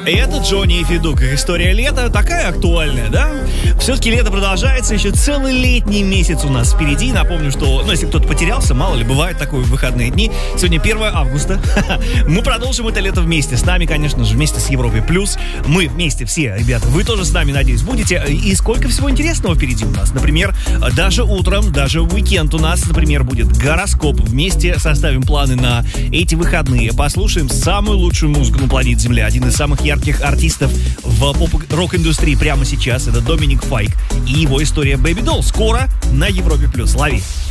Это Джонни и Федук. Их история лета такая актуальная, да? Все-таки лето продолжается, еще целый летний месяц у нас впереди. Напомню, что, если кто-то потерялся, мало ли, бывает такое в выходные дни. Сегодня 1 августа. Мы продолжим это лето вместе. С нами, конечно же, вместе с Европой Плюс. Мы вместе все, ребята. Вы тоже с нами, надеюсь, будете. И сколько всего интересного впереди у нас. Например, даже утром, даже в уикенд у нас, например, будет гороскоп. Вместе составим планы на эти выходные. Послушаем самую лучшую музыку на планете Земля. Один из самых ярких артистов в поп-рок-индустрии прямо сейчас. Это Доминик Файк и его история Baby Doll. Скоро на Европе Плюс. Лови.